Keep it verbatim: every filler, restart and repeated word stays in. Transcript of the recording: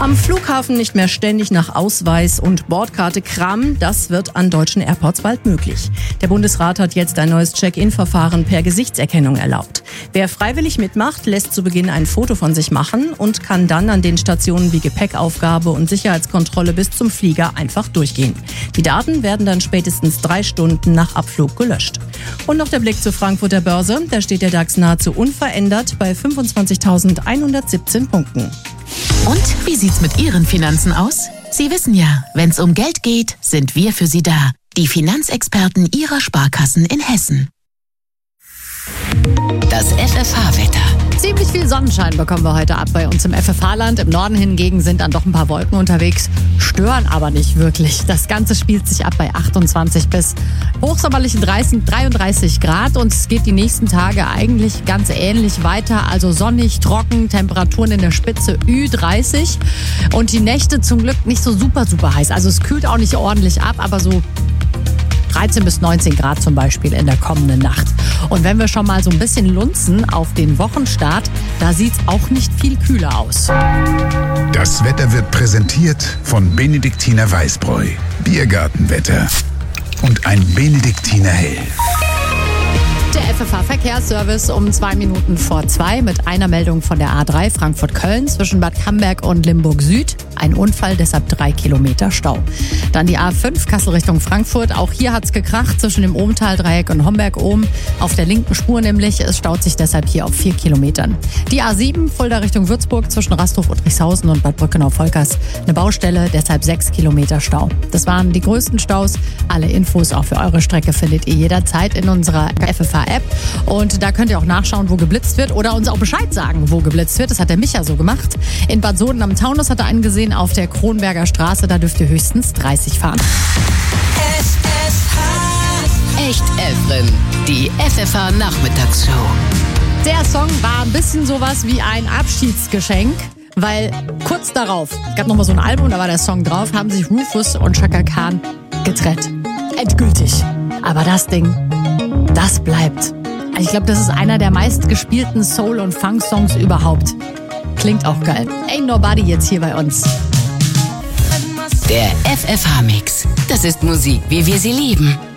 Am Flughafen nicht mehr ständig nach Ausweis und Bordkarte kramen, das wird an deutschen Airports bald möglich. Der Bundesrat hat jetzt ein neues Check-in-Verfahren per Gesichtserkennung erlaubt. Wer freiwillig mitmacht, lässt zu Beginn ein Foto von sich machen und kann dann an den Stationen wie Gepäckaufgabe und Sicherheitskontrolle bis zum Flieger einfach durchgehen. Die Daten werden dann spätestens drei Stunden nach Abflug gelöscht. Und noch der Blick zur Frankfurter Börse. Da steht der DAX nahezu unverändert bei fünfundzwanzigtausendeinhundertsiebzehn Punkten. Und wie sieht's mit Ihren Finanzen aus? Sie wissen ja, wenn's um Geld geht, sind wir für Sie da. Die Finanzexperten Ihrer Sparkassen in Hessen. Das F F H-Wetter. Ziemlich viel Sonnenschein bekommen wir heute ab bei uns im F F H-Land. Im Norden hingegen sind dann doch ein paar Wolken unterwegs, stören aber nicht wirklich. Das Ganze spielt sich ab bei achtundzwanzig bis hochsommerlichen dreiunddreißig Grad und es geht die nächsten Tage eigentlich ganz ähnlich weiter. Also sonnig, trocken, Temperaturen in der Spitze Ü dreißig und die Nächte zum Glück nicht so super, super heiß. Also es kühlt auch nicht ordentlich ab, aber so dreizehn bis neunzehn Grad zum Beispiel in der kommenden Nacht. Und wenn wir schon mal so ein bisschen lunzen auf den Wochenstart, da sieht's auch nicht viel kühler aus. Das Wetter wird präsentiert von Benediktiner Weißbräu, Biergartenwetter und ein Benediktiner Hell. Der F F H-Verkehrsservice um zwei Minuten vor zwei mit einer Meldung von der A drei Frankfurt-Köln zwischen Bad Camberg und Limburg-Süd. Ein Unfall, deshalb drei Kilometer Stau. Dann die A fünf Kassel Richtung Frankfurt. Auch hier hat's gekracht zwischen dem Ohmtal-Dreieck und Homberg-Ohm. Auf der linken Spur nämlich. Es staut sich deshalb hier auf vier Kilometern. Die A sieben Fulda Richtung Würzburg zwischen Rasthof, Uttrichshausen und Bad Brückenau-Volkers. Eine Baustelle, deshalb sechs Kilometer Stau. Das waren die größten Staus. Alle Infos auch für eure Strecke findet ihr jederzeit in unserer F F H-App. Und da könnt ihr auch nachschauen, wo geblitzt wird oder uns auch Bescheid sagen, wo geblitzt wird. Das hat der Micha so gemacht. In Bad Soden am Taunus hat er einen gesehen auf der Kronberger Straße. Da dürft ihr höchstens dreißig fahren. F F H. Echt Efren. Die F F H-Nachmittagsshow. Der Song war ein bisschen sowas wie ein Abschiedsgeschenk, weil kurz darauf, es gab nochmal so ein Album, da war der Song drauf, haben sich Rufus und Chaka Khan getrennt. Endgültig. Aber das Ding, das bleibt. Ich glaube, das ist einer der meistgespielten Soul- und Funk-Songs überhaupt. Klingt auch geil. Ain't Nobody jetzt hier bei uns. Der F F H-Mix. Das ist Musik, wie wir sie lieben.